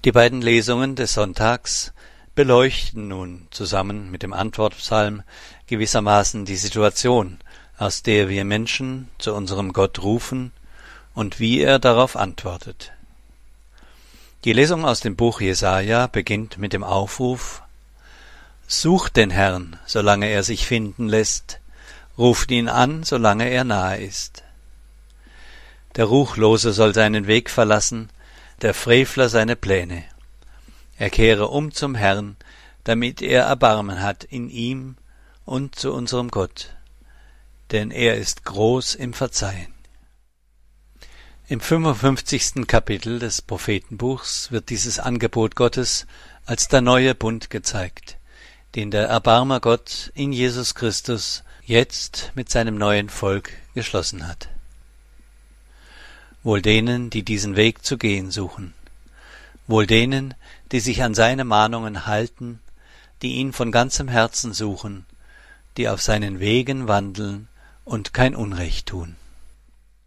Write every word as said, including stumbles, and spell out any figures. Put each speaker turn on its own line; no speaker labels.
Die beiden Lesungen des Sonntags beleuchten nun zusammen mit dem Antwortpsalm gewissermaßen die Situation, aus der wir Menschen zu unserem Gott rufen und wie er darauf antwortet. Die Lesung aus dem Buch Jesaja beginnt mit dem Aufruf: Sucht den Herrn, solange er sich finden lässt, ruft ihn an, solange er nahe ist. Der Ruchlose soll seinen Weg verlassen, der Frevler seine Pläne. Er kehre um zum Herrn, damit er Erbarmen hat in ihm und zu unserem Gott, denn er ist groß im Verzeihen. Im fünfundfünfzigsten Kapitel des Prophetenbuchs wird dieses Angebot Gottes als der neue Bund gezeigt, den der Erbarmer Gott in Jesus Christus jetzt mit seinem neuen Volk geschlossen hat. Wohl denen, die diesen Weg zu gehen suchen, wohl denen, die sich an seine Mahnungen halten, die ihn von ganzem Herzen suchen, die auf seinen Wegen wandeln und kein Unrecht tun.